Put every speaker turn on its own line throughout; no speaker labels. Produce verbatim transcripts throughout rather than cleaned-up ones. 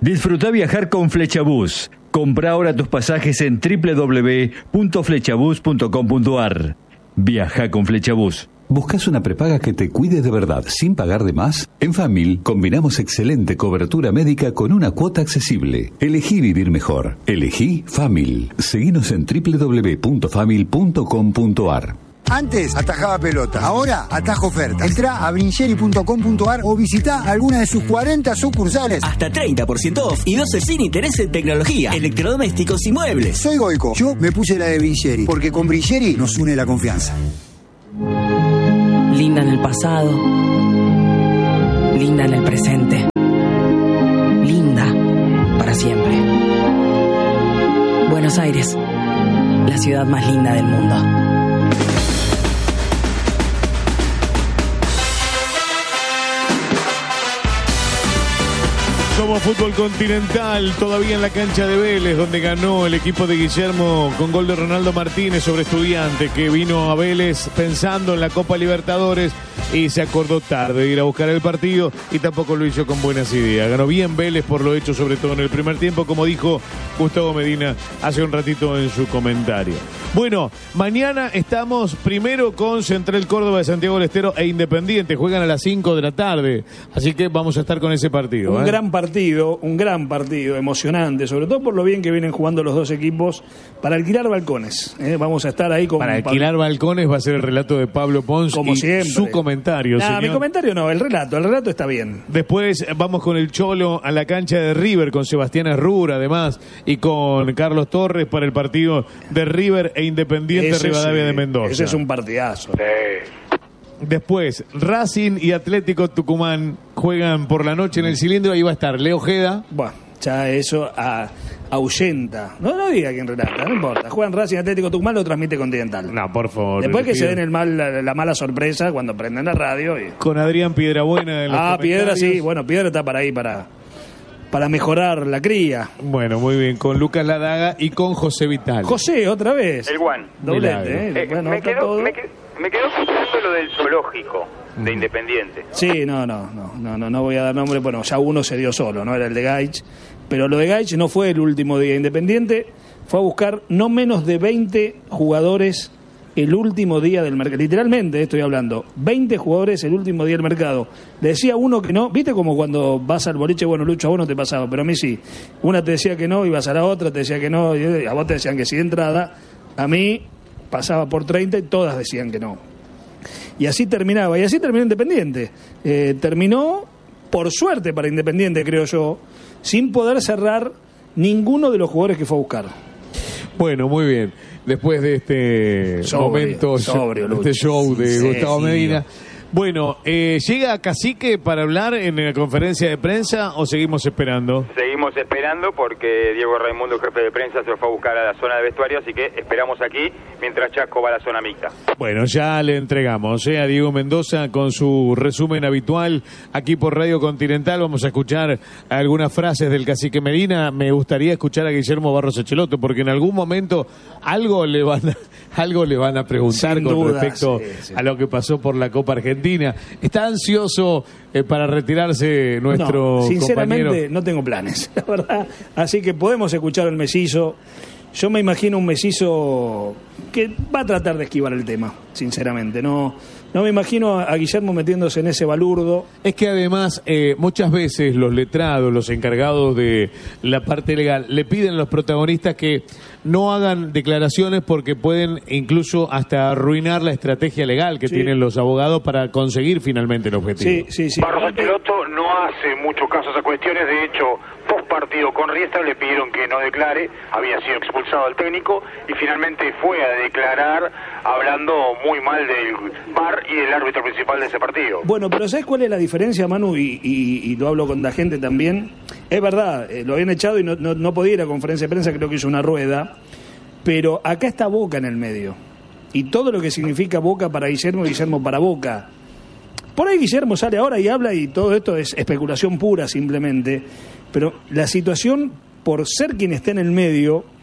Disfruta viajar con Flechabús. Compra ahora tus pasajes en doble u doble u doble u punto flechabús punto com punto a r. Viaja con Flechabús.
¿Buscas una prepaga que te cuide de verdad sin pagar de más? En Famil combinamos excelente cobertura médica con una cuota accesible. Elegí vivir mejor. Elegí Famil. Seguinos en doble u doble u doble u punto famil punto com punto a r.
Antes atajaba pelota, ahora atajo ofertas. Entrá a brincheri punto com punto a r o visitá alguna de sus cuarenta sucursales.
Hasta treinta por ciento off y doce sin interés en tecnología, electrodomésticos y muebles.
Soy Goico, yo me puse la de Brincheri, porque con Brincheri nos une la confianza.
Linda en el pasado, linda en el presente, linda para siempre. Buenos Aires, la ciudad más linda del mundo.
Somos Fútbol Continental, todavía en la cancha de Vélez, donde ganó el equipo de Guillermo con gol de Ronaldo Martínez sobre Estudiantes, que vino a Vélez pensando en la Copa Libertadores y se acordó tarde de ir a buscar el partido y tampoco lo hizo con buenas ideas. Ganó bien Vélez por lo hecho, sobre todo en el primer tiempo, como dijo Gustavo Medina hace un ratito en su comentario. Bueno, mañana estamos primero con Central Córdoba de Santiago del Estero e Independiente. Juegan a las cinco de la tarde, así que vamos a estar con ese partido.
Un
¿eh?
gran partido, un gran partido, emocionante, sobre todo por lo bien que vienen jugando los dos equipos para alquilar balcones. ¿eh? Vamos a estar ahí con...
Para alquilar balcones va a ser el relato de Pablo Pons
como
y
siempre.
Su comentario,
nah,
señor.
Mi comentario no, el relato, el relato está bien.
Después vamos con el Cholo a la cancha de River, con Sebastián Herrura además, y con Carlos Torres para el partido de River e Independiente
Ese
Rivadavia
sí,
de Mendoza.
Ese es un partidazo.
Sí. Después, Racing y Atlético Tucumán juegan por la noche en el cilindro. Ahí va a estar Leo Ojeda.
Bueno, ya eso a, ahuyenta. No, no diga quién relata, no importa. Juegan Racing, Atlético Tucumán, lo transmite Continental.
No, por favor.
Después que se den el mal, la, la mala sorpresa cuando prenden la radio. Y...
Con Adrián Piedrabuena. En los
ah, Piedra sí. Bueno, Piedra está para ahí, para... para mejorar la cría.
Bueno, muy bien, con Lucas Ladaga y con José Vital.
José, otra vez.
El Juan.
Doblete, ¿eh?
eh
bueno,
me, quedó, me, quedó, me quedó escuchando lo del zoológico de Independiente.
Sí, no, no, no, no, no, no voy a dar nombre. Bueno, ya uno se dio solo, ¿no? Era el de Gaich. Pero lo de Gaich no fue el último día. Independiente fue a buscar no menos de veinte jugadores el último día del mercado. Literalmente estoy hablando. veinte jugadores el último día del mercado. Le decía uno que no. ¿Viste como cuando vas al boliche? Bueno, Lucho, a vos no te pasaba, pero a mí sí. Una te decía que no, ibas a la otra, te decía que no. Y a vos te decían que sí de entrada. A mí pasaba por treinta y todas decían que no. Y así terminaba. Y así terminó Independiente. Eh, terminó, por suerte para Independiente, creo yo, sin poder cerrar ninguno de los jugadores que fue a buscar.
Bueno, muy bien. Después de este
sobrio,
momento,
sobrio,
este show de
sí,
Gustavo
sí,
Medina. Bueno, eh, ¿llega Cacique para hablar en la conferencia de prensa o seguimos esperando?
Seguimos esperando porque Diego Raimundo, jefe de prensa, se fue a buscar a la zona de vestuario, así que esperamos aquí mientras Chaco va a la zona mixta.
Bueno, ya le entregamos eh, a Diego Mendoza con su resumen habitual aquí por Radio Continental. Vamos a escuchar algunas frases del Cacique Medina. Me gustaría escuchar a Guillermo Barros Echeloto porque en algún momento algo le van a, algo le van a preguntar Sin con duda, respecto sí, sí. a lo que pasó por la Copa Argentina. ¿Está ansioso eh, para retirarse nuestro
no, sinceramente,
compañero?
No tengo planes, la verdad. Así que podemos escuchar al Mesizo. Yo me imagino un Mesizo que va a tratar de esquivar el tema, sinceramente. No, no me imagino a Guillermo metiéndose en ese balurdo.
Es que además eh, muchas veces los letrados, los encargados de la parte legal, le piden a los protagonistas que no hagan declaraciones porque pueden incluso hasta arruinar la estrategia legal que sí. tienen los abogados para conseguir finalmente el objetivo.
Sí, sí, sí.
Barros Echeloto no hace mucho caso a esas cuestiones. De hecho, post partido con Riestra le pidieron que no declare, había sido expulsado el técnico y finalmente fue a declarar hablando muy mal del V A R y del árbitro principal de ese partido.
Bueno, pero ¿sabes cuál es la diferencia, Manu? Y, y, y lo hablo con la gente también. Es verdad, eh, lo habían echado y no, no, no podía ir a conferencia de prensa, creo que hizo una rueda, pero acá está Boca en el medio. Y todo lo que significa Boca para Guillermo, Guillermo para Boca. Por ahí Guillermo sale ahora y habla y todo esto es especulación pura simplemente, pero la situación, por ser quien está en el medio,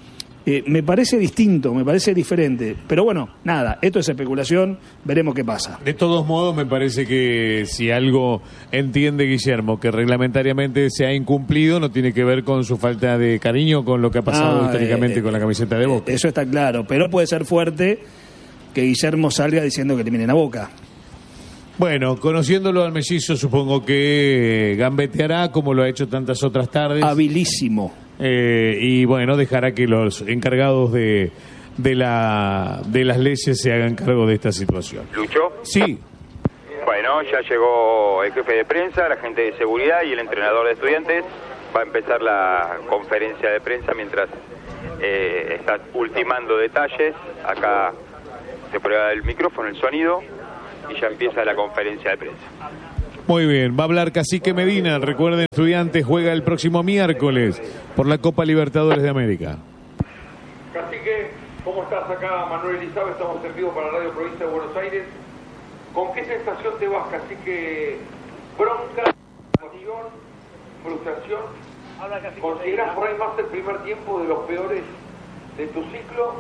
Eh, me parece distinto, me parece diferente. Pero bueno, nada, esto es especulación, veremos qué pasa.
De todos modos, me parece que si algo entiende Guillermo, que reglamentariamente se ha incumplido, no tiene que ver con su falta de cariño, con lo que ha pasado
Ah,
históricamente
eh,
con la camiseta de Boca.
Eso está claro, pero puede ser fuerte que Guillermo salga diciendo que eliminen a Boca.
Bueno, conociéndolo al mellizo, supongo que gambeteará como lo ha hecho tantas otras tardes.
Habilísimo.
Eh, y bueno, dejará que los encargados de, de, la, de las leyes se hagan cargo de esta situación.
¿Lucho?
Sí.
Bueno, ya llegó el jefe de prensa, la gente de seguridad y el entrenador de Estudiantes. Va a empezar la conferencia de prensa mientras eh, está ultimando detalles. Acá se prueba el micrófono, el sonido, y ya empieza la conferencia de prensa.
Muy bien, va a hablar Cacique Medina. Recuerden, Estudiantes juega el próximo miércoles por la Copa Libertadores de América.
Cacique, ¿cómo estás? Acá Manuel Elizabeth, estamos en vivo para Radio Provincia de Buenos Aires. ¿Con qué sensación te vas, Cacique? ¿Bronca, emoción, frustración? ¿Consideras por ahí más el primer tiempo de los peores de tu ciclo?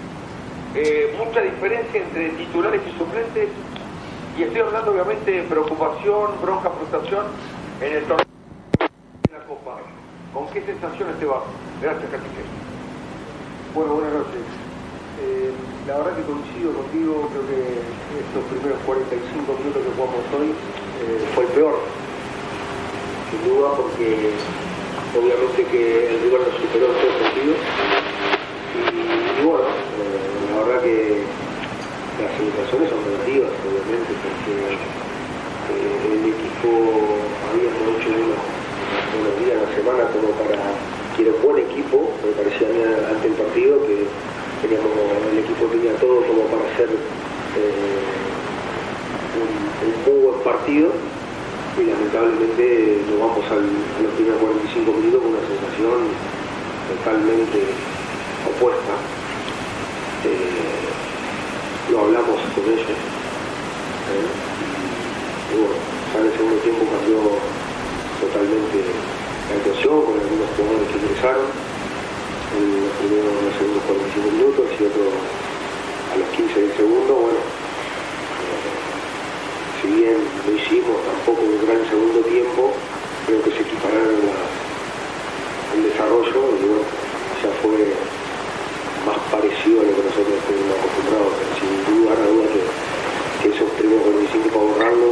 Eh, ¿Mucha diferencia entre titulares y suplentes? Y estoy hablando obviamente de preocupación, bronca, frustración en el torneo de la Copa. ¿Con qué sensaciones te vas? Gracias, Cacique.
Bueno, buenas noches. Eh, la verdad que coincido contigo, creo que estos primeros cuarenta y cinco minutos que jugamos hoy eh, fue el peor, sin duda, porque obviamente que el rival nos superó en todo sentido. Y, y bueno, eh, la verdad que las sensaciones son negativas, obviamente, porque eh, el equipo habíamos hecho unos, unos días a la semana como para que era un buen equipo, me parecía a mí ante el partido que teníamos, el equipo tenía todo como para hacer eh, un, un muy buen partido, y lamentablemente nos vamos al, a los primeros cuarenta y cinco minutos con una sensación totalmente opuesta. Eh, lo hablamos con ellos, eh, y bueno, ya en el segundo tiempo cambió totalmente la situación con algunos jugadores que ingresaron en los primeros, en los segundos cuarenta y cinco minutos y otro a los quince del segundo. Bueno, eh, si bien lo hicimos tampoco en un gran segundo tiempo, creo que se equipararon la, el desarrollo y bueno, ya fue más parecido a lo que nosotros estuvimos acostumbrados, sin duda a duda que, que esos primeros cuarenta y cinco para borrarlo,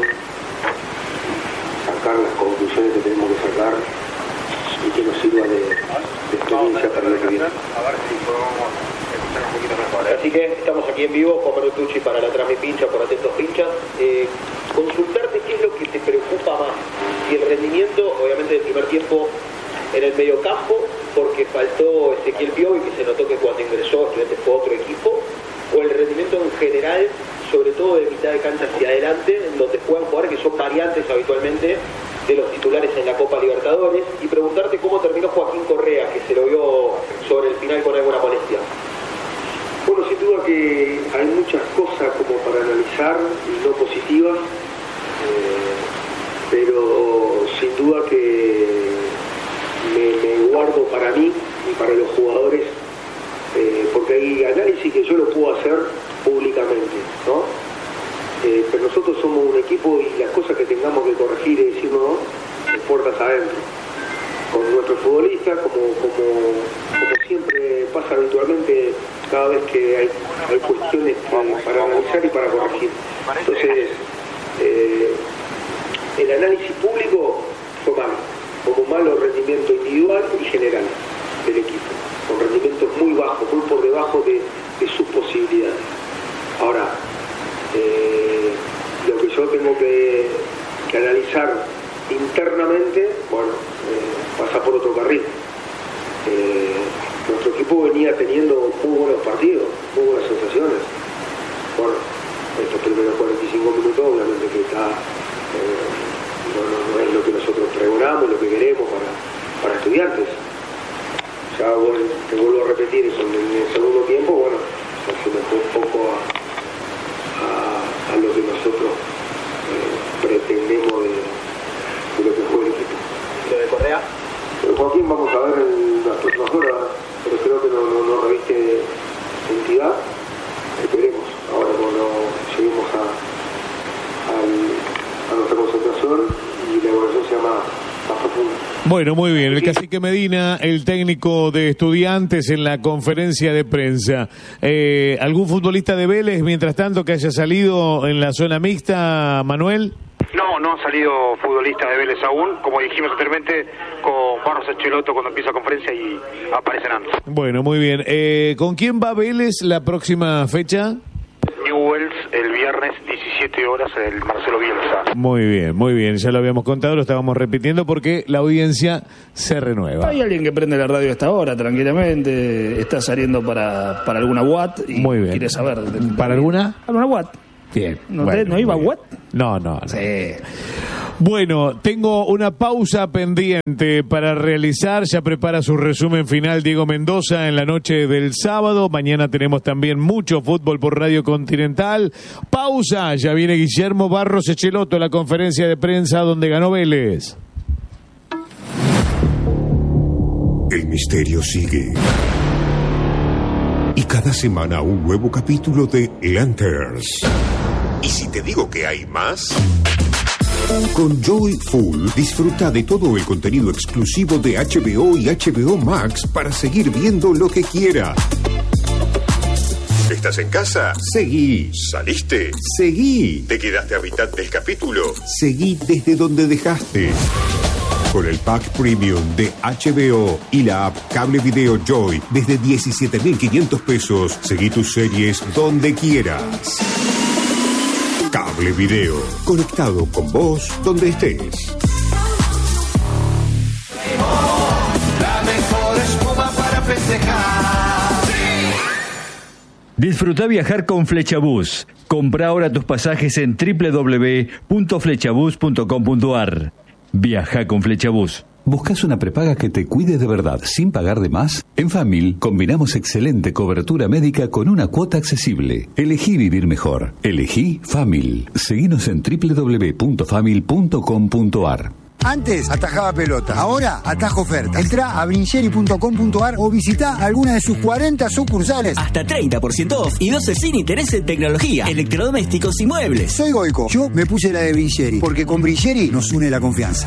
sacar las conclusiones que tenemos que sacar y que nos sirva de, de experiencia para lo que viene.
A ver si podemos escuchar un poquito mejor.
Así que estamos aquí en vivo con Manuel Tucci para la Trami Pincha, por Atentos Pinchas. Eh, consultarte qué es lo que te preocupa más, si el rendimiento, obviamente del primer tiempo en el medio campo, porque faltó Ezequiel Piovi, que se notó que cuando ingresó Estudiantes fue otro equipo, o el rendimiento en general, sobre todo de mitad de cancha hacia adelante, en donde juegan jugadores que son variantes habitualmente de los titulares en la Copa Libertadores, y preguntarte cómo terminó Joaquín Correa, que se lo vio sobre el final con alguna molestia.
Bueno, sin duda que hay muchas cosas como para analizar y no positivas, eh, pero sin duda que me, me guardo para mí y para los jugadores, eh, porque hay análisis que yo lo puedo hacer públicamente, ¿no? Eh, pero nosotros somos un equipo y las cosas que tengamos que corregir y decir no, de puertas adentro, con nuestros futbolistas, como, como, como siempre pasa habitualmente cada vez que hay, hay cuestiones que, para analizar y para corregir. Entonces, eh, el análisis público fue malo, como malo rendimiento individual y general del equipo, con rendimientos muy bajos, muy por debajo de, de sus posibilidades. Ahora, eh, lo que yo tengo que, que analizar internamente, bueno, eh, pasa por otro carril. Eh, nuestro equipo venía teniendo muy buenos partidos, muy buenas sensaciones. Bueno, estos primeros cuarenta y cinco minutos obviamente que está, eh, no, no, no es lo que nosotros pregonamos, lo que queremos para, para Estudiantes. Ya bueno, te vuelvo a repetir eso, en el segundo tiempo, bueno, se me fue un poco a, a, a lo que nosotros eh, pretendemos de, de lo que fue el equipo.
¿Lo de Correa?
Pero Joaquín vamos a ver en las próximas horas, pero creo que no, no, no reviste
Bueno, muy bien. El cacique Medina, el técnico de Estudiantes en la conferencia de prensa. Eh, ¿Algún futbolista de Vélez, mientras tanto, que haya salido en la zona mixta, Manuel?
No, no han salido futbolistas de Vélez aún, como dijimos anteriormente, con Barros Echeloto cuando empieza la conferencia y aparecen antes.
Bueno, muy bien. Eh, ¿Con quién va Vélez la próxima fecha?
Newell's el viernes diecisiete horas, el Marcelo Bielsa.
Muy bien, muy bien. Ya lo habíamos contado, lo estábamos repitiendo porque la audiencia se renueva.
Hay alguien que prende la radio a esta hora, tranquilamente, está saliendo para, para alguna Watt y
muy bien.
quiere saber.
¿Para alguna?
Para una Watt.
Bien.
¿No,
bueno,
te, ¿no iba a Watt?
No, no, no.
Sí.
Bueno, tengo una pausa pendiente para realizar. Ya prepara su resumen final Diego Mendoza en la noche del sábado. Mañana tenemos también mucho fútbol por Radio Continental. Pausa, ya viene Guillermo Barros Echeloto a la conferencia de prensa donde ganó Vélez.
El misterio sigue. Y cada semana un nuevo capítulo de Lanterns. ¿Y si te digo que hay más? Con Joy Full disfruta de todo el contenido exclusivo de H B O y H B O Max para seguir viendo lo que quiera. ¿Estás en casa? Seguí. ¿Saliste? Seguí. ¿Te quedaste a mitad del capítulo? Seguí desde donde dejaste. Con el pack premium de H B O y la app Cable Video Joy desde diecisiete mil quinientos pesos, seguí tus series donde quieras. Cable Video, conectado con vos donde estés.
La mejor espuma para festejar.
Disfruta viajar con Flechabús. Compra ahora tus pasajes en doble u doble u doble u punto flechabús punto com punto a r. Viaja con Flechabús.
¿Buscas una prepaga que te cuide de verdad sin pagar de más? En Famil combinamos excelente cobertura médica con una cuota accesible. Elegí vivir mejor. Elegí Famil. Seguinos en doble u doble u doble u punto famil punto com punto a r.
Antes atajaba pelota, ahora atajo oferta. Entrá a brincheri punto com punto a r o visita alguna de sus cuarenta sucursales.
Hasta treinta por ciento off y doce sin interés en tecnología, electrodomésticos y muebles.
Soy Goico. Yo me puse la de Brincheri, porque con Brincheri nos une la confianza.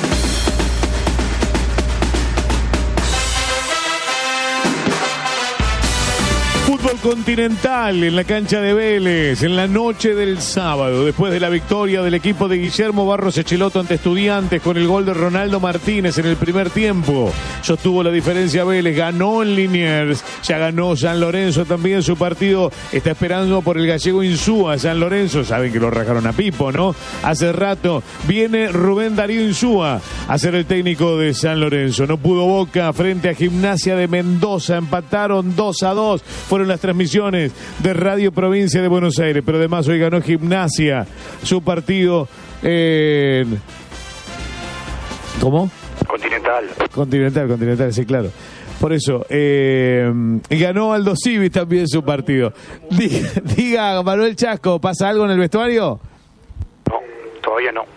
Fútbol continental en la cancha de Vélez, en la noche del sábado, después de la victoria del equipo de Guillermo Barros Echeloto ante Estudiantes con el gol de Ronaldo Martínez en el primer tiempo. Sostuvo la diferencia Vélez, ganó en Liniers, ya ganó San Lorenzo también su partido, está esperando por el gallego Insúa, San Lorenzo, saben que lo rajaron a Pipo, ¿no? Hace rato viene Rubén Darío Insúa a ser el técnico de San Lorenzo. No pudo Boca frente a Gimnasia de Mendoza, empataron dos a dos, fueron las transmisiones de Radio Provincia de Buenos Aires, pero además hoy ganó Gimnasia su partido en... ¿Cómo?
Continental.
Continental, Continental, sí, claro. Por eso, eh, ganó Aldo Civis también su partido. Diga, diga, Manuel Chasco, ¿pasa algo en el vestuario?
No, todavía no.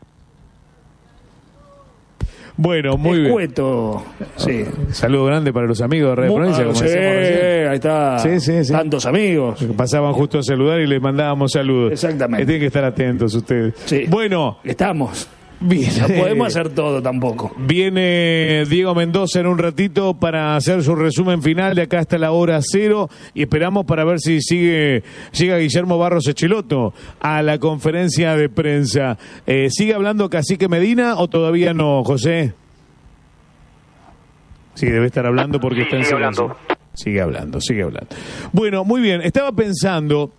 Bueno, muy bien.
Escueto, sí.
Saludo grande para los amigos de Radio Provincia, como
sí,
decíamos recién.
ahí está.
Sí, sí, sí.
Tantos amigos.
Pasaban justo a saludar y les mandábamos saludos.
Exactamente.
Eh, tienen que estar atentos ustedes.
Sí.
Bueno.
Estamos.
Bien.
No podemos hacer todo tampoco.
Viene Diego Mendoza en un ratito para hacer su resumen final de acá hasta la hora cero y esperamos para ver si sigue llega Guillermo Barros Echeloto a la conferencia de prensa. Eh, ¿Sigue hablando Cacique Medina o todavía no, José? Sí, debe estar hablando porque
sí,
está en
sigue
silencio.
hablando.
Sigue hablando, sigue hablando. Bueno, muy bien. Estaba pensando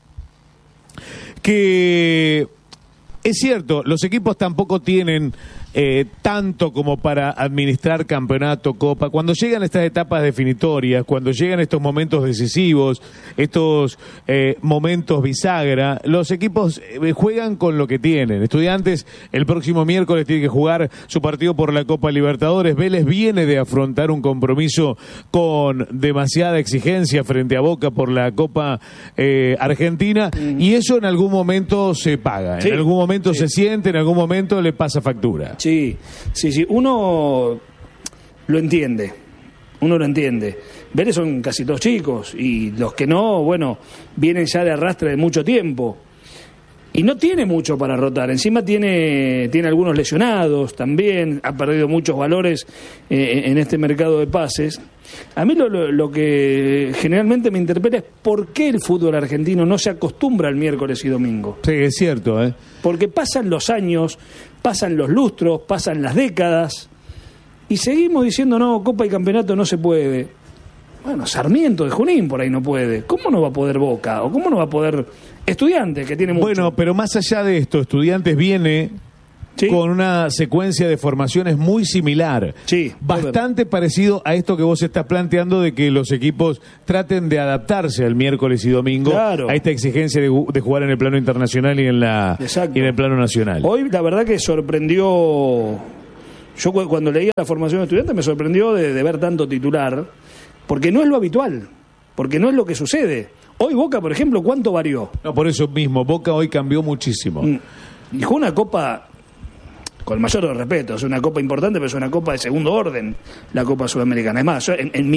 que... Es cierto, los equipos tampoco tienen eh, tanto como para administrar campeonato, copa. Cuando llegan estas etapas definitorias, cuando llegan estos momentos decisivos, estos eh, momentos bisagra, los equipos eh, juegan con lo que tienen. Estudiantes el próximo miércoles tiene que jugar su partido por la Copa Libertadores. Vélez viene de afrontar un compromiso con demasiada exigencia frente a Boca por la Copa eh, Argentina mm. y eso en algún momento se paga, sí. en algún momento sí. se siente, en algún momento le pasa factura.
Sí, sí, sí. Uno lo entiende. Uno lo entiende. Vélez son casi todos chicos y los que no, bueno, vienen ya de arrastre de mucho tiempo. Y no tiene mucho para rotar, encima tiene, tiene algunos lesionados también, ha perdido muchos valores eh, en este mercado de pases. A mí lo, lo, lo que generalmente me interpela es por qué el fútbol argentino no se acostumbra al miércoles y domingo.
Sí, es cierto, ¿eh?
Porque pasan los años, pasan los lustros, pasan las décadas, y seguimos diciendo, no, Copa y Campeonato no se puede. Bueno, Sarmiento de Junín por ahí no puede. ¿Cómo no va a poder Boca? ¿O cómo no va a poder Estudiantes, que tiene mucho?
Bueno, pero más allá de esto, Estudiantes viene ¿sí? con una secuencia de formaciones muy similar.
Sí.
Bastante parecido a esto que vos estás planteando de que los equipos traten de adaptarse al miércoles y domingo
claro.
a esta exigencia de, de jugar en el plano internacional y en, la, y en el plano nacional.
Hoy la verdad que sorprendió, yo cuando leía la formación de Estudiantes me sorprendió de, de ver tanto titular, porque no es lo habitual, porque no es lo que sucede. Hoy Boca, por ejemplo, ¿cuánto varió?
No, por eso mismo, Boca hoy cambió muchísimo.
Y jugó una copa, con el mayor respeto, es una copa importante, pero es una copa de segundo orden, la Copa Sudamericana. Es más, yo, en, en mi